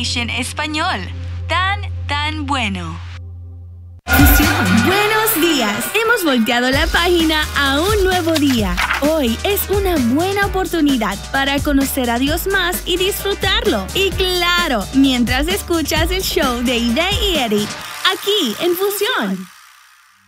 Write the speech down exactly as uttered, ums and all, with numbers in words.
Station Español. Tan, tan bueno. Buenos días. Hemos volteado la página a un nuevo día. Hoy es una buena oportunidad para conocer a Dios más y disfrutarlo. Y claro, mientras escuchas el show de Ide y Eddie, aquí en Fusión.